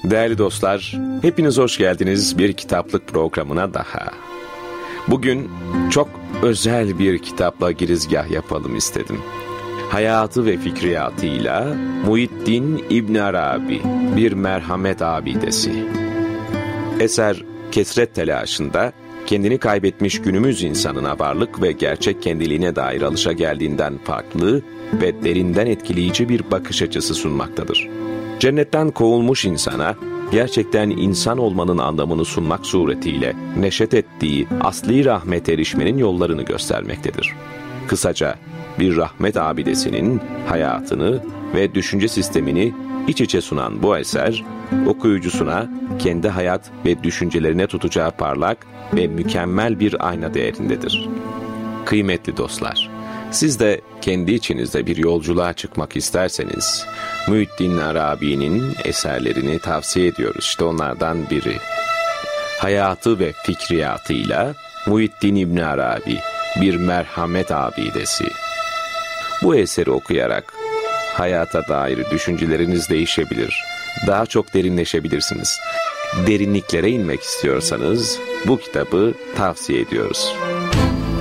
Değerli dostlar, hepiniz hoş geldiniz bir kitaplık programına daha. Bugün çok özel bir kitapla girizgah yapalım istedim. Hayatı ve fikriyatıyla Muhyiddin İbn Arabi, bir merhamet abidesi. Eser, kesret telaşında kendini kaybetmiş günümüz insanına varlık ve gerçek kendiliğine dair alışageldiğinden farklı ve derinden etkileyici bir bakış açısı sunmaktadır. Cennetten kovulmuş insana gerçekten insan olmanın anlamını sunmak suretiyle neşet ettiği asli rahmet erişmenin yollarını göstermektedir. Kısaca bir rahmet abidesinin hayatını ve düşünce sistemini iç içe sunan bu eser, okuyucusuna kendi hayat ve düşüncelerine tutacağı parlak ve mükemmel bir ayna değerindedir. Kıymetli dostlar, siz de kendi içinizde bir yolculuğa çıkmak isterseniz, Muhyiddin Arabi'nin eserlerini tavsiye ediyoruz. İşte onlardan biri. Hayatı ve fikriyatıyla Muhyiddin İbn Arabi, bir merhamet abidesi. Bu eseri okuyarak hayata dair düşünceleriniz değişebilir. Daha çok derinleşebilirsiniz. Derinliklere inmek istiyorsanız bu kitabı tavsiye ediyoruz.